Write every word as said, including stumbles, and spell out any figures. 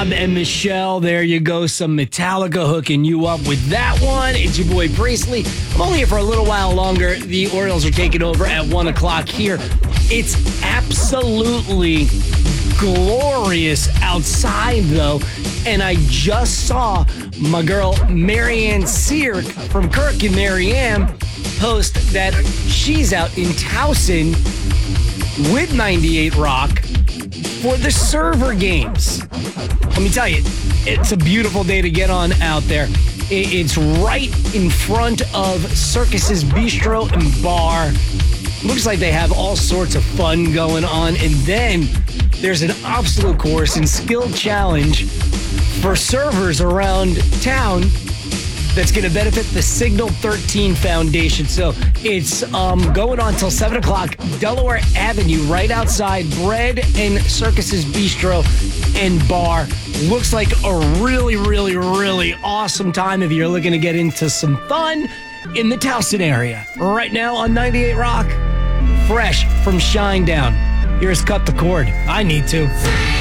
Rob and Michelle, there you go. Some Metallica hooking you up with that one. It's your boy Priestley. I'm only here for a little while longer. The Orioles are taking over at one o'clock here. It's absolutely glorious outside, though. And I just saw my girl Marianne Seark from Kirk and Marianne post that she's out in Towson with ninety-eight Rock for the server games. Let me tell you, it's a beautiful day to get on out there. It's right in front of Circus's Bistro and Bar. Looks like they have all sorts of fun going on. And then there's an obstacle course and skill challenge for servers around town that's going to benefit the Signal thirteen Foundation. So it's um, going on till seven o'clock, Delaware Avenue, right outside Bread and Circus's Bistro and Bar. Looks like a really, really, really awesome time if you're looking to get into some fun in the Towson area. Right now on ninety-eight Rock, fresh from Shinedown. Here's Cut the Cord. I need to.